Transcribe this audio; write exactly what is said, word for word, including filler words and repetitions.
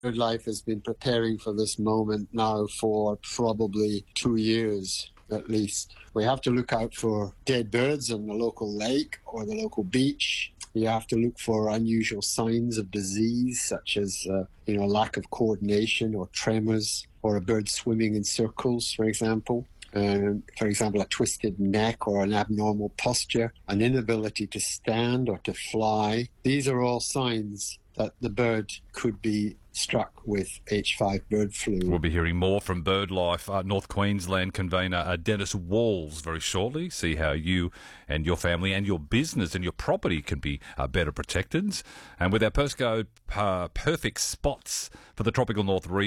BirdLife has been preparing for this moment now for probably two years at least. We have to look out for dead birds in the local lake or the local beach. You have to look for unusual signs of disease, such as uh, you know, lack of coordination or tremors, or a bird swimming in circles, for example. Um, for example, a twisted neck or an abnormal posture, an inability to stand or to fly. These are all signs that the bird could be struck with H five bird flu. We'll be hearing more from BirdLife uh, North Queensland convener uh, Dennis Walls very shortly. See how you and your family and your business and your property can be uh, better protected. And with our postcode uh, perfect spots for the tropical north region,